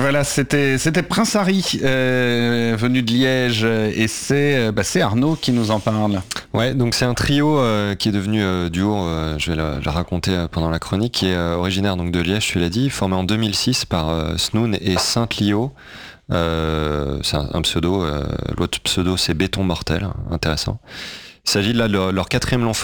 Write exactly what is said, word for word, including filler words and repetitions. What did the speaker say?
Voilà, c'était, c'était Prince Harry, euh, venu de Liège, et c'est, bah, c'est Arnaud qui nous en parle. Ouais, donc c'est un trio euh, qui est devenu euh, duo, euh, je vais le, le raconter euh, pendant la chronique, qui est euh, originaire donc de Liège, tu l'as dit, formé en deux mille six par euh, Snoon et Sainte Lio. Euh, c'est un, un pseudo, euh, l'autre pseudo c'est Béton Mortel, intéressant. Il s'agit là de leur, leur quatrième long